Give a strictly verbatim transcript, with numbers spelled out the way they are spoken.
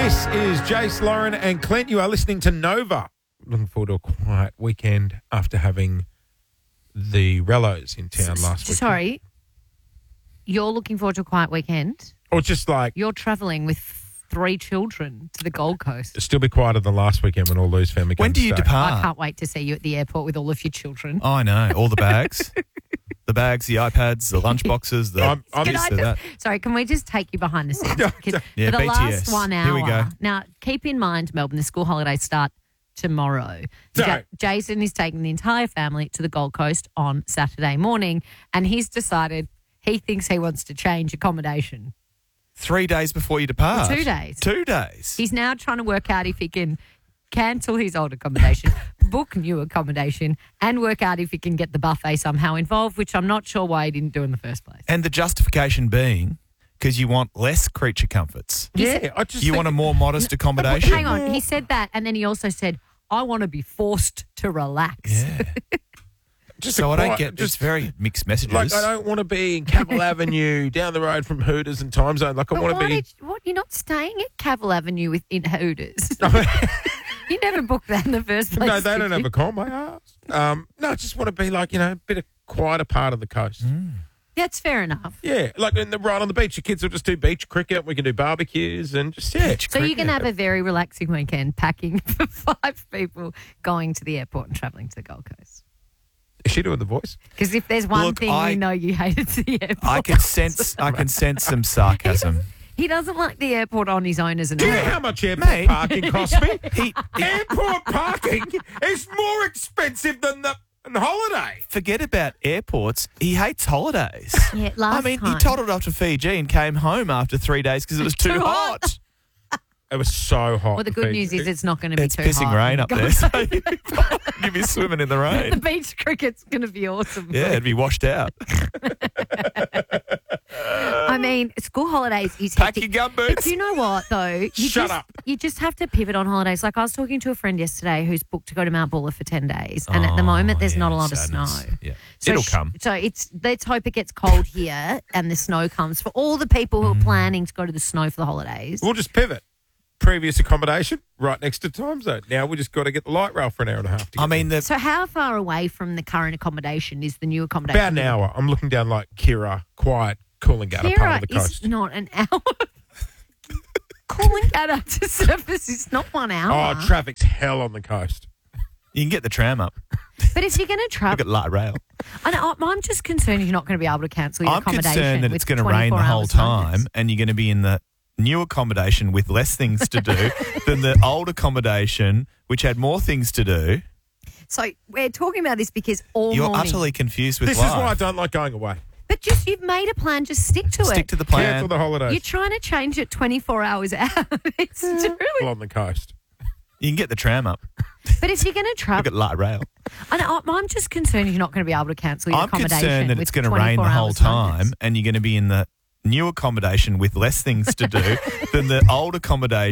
This is Jace, Lauren and Clint. You are listening to Nova. Looking forward to a quiet weekend after having the Rellos in town last week. Sorry, you're looking forward to a quiet weekend? Or just like... You're travelling with three children to the Gold Coast. Still be quieter than last weekend when all those family came When do to you stay. depart? I can't wait to see you at the airport with all of your children. Oh, I know. All the bags. the bags, the iPads, the lunch boxes, the I'm- I'm- this, Can I the that. just- sorry, can we just take you behind the scenes? Because Yeah, for the B T S. last one hour. Here we go. Now, keep in mind, Melbourne, the school holidays start tomorrow. So- Ja- Jason is taking the entire family to the Gold Coast on Saturday morning, and he's decided he thinks he wants to change accommodation. Three days before you depart. Two days. Two days. He's now trying to work out if he can cancel his old accommodation, book new accommodation, and work out if he can get the buffet somehow involved, which I'm not sure why he didn't do in the first place. And the justification being because you want less creature comforts. Yeah, I just You think- want a more modest accommodation. Hang on, he said that, and then he also said, I want to be forced to relax. Yeah. just So a I don't quiet- get just It's very mixed messages. Like, I don't want to be in Cavill Avenue down the road from Hooters and Time Zone. Like, I But want why to be... did you- what, you're not staying at Cavill Avenue with, in Hooters. You never booked that in the first place. No, they did don't you? have a com, I asked. Um, no, I just want to be like, you know, a bit of quieter part of the coast. That's fair enough. Yeah, like in the, right on the beach. Your kids will just do beach cricket. We can do barbecues and just, yeah. So you can have a very relaxing weekend packing for five people going to the airport and travelling to the Gold Coast. Is she doing the voice? Because if there's one Look, thing I- we know you hate, it's the airport. I can sense I can sense some sarcasm. He doesn't like the airport on his own as an Do you know airport. how much airport Mate. parking costs me? He, he- Airport parking is more expensive than the than holiday. forget about airports. He hates holidays. Yeah, last I mean, time. he toddled off to Fiji and came home after three days because it was too, Too hot. hot. It was so hot. Well, the good news is it's not going to be It's too pissing hot. rain up there, so you'd be swimming in the The rain. beach cricket's going to be awesome. Yeah, it'd be washed out. I mean, school holidays is Pack hectic. your But gumboots. you know what, though? You Shut just, up. You just have to pivot on holidays. Like I was talking to a friend yesterday who's booked to go to Mount Buller for ten days. And at the moment, there's Oh, not a yeah, lot sadness. of snow. Yeah. So It'll sh- come. So it's let's hope it gets cold here and the snow comes for all the people who are Mm. planning to go to the snow for the holidays. We'll just pivot. Previous accommodation right next to Time Zone. Now we just got to get the light rail for an hour and a half. To I get mean, the So how far away from the current accommodation is the new accommodation? about an hour. I'm looking down like Kira, quiet, Coolangatta part of the Kira coast. is not an hour. Coolangatta to surface is not one hour. Oh, traffic's hell on the coast. you can get the tram up. But if you're going to Look travel, at light rail. I know, I'm just concerned you're not going to be able to cancel your I'm accommodation. concerned that with it's going to rain the twenty-four whole hours time notice. and you're going to be in the new accommodation with less things to do than the old accommodation, which had more things to do. So we're talking about this because all You're morning. utterly confused with This life. is why I don't like going away. But just you've made a plan. Just stick to Stick it. to the plan. Cancel the holidays. You're trying to change it twenty-four hours out. It's Well, really. on the coast. You can get the tram up. But if you're going to Look travel, at light rail. I know, I'm just concerned you're not going to be able to cancel your I'm accommodation. concerned that with it's going to rain the twenty-four whole hours time notice. and you're going to be in the new accommodation with less things to do than the old accommodation.